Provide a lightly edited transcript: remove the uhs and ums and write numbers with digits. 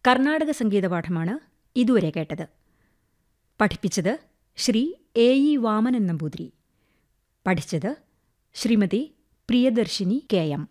കർണാടക സംഗീതപാഠമാണ് ഇതുവരെ കേട്ടത്. പഠിപ്പിച്ചത് ശ്രീ എ ഇ വാമനൻ നമ്പൂതിരി. പഠിച്ചത് ശ്രീമതി പ്രിയദർശിനി കെ എം.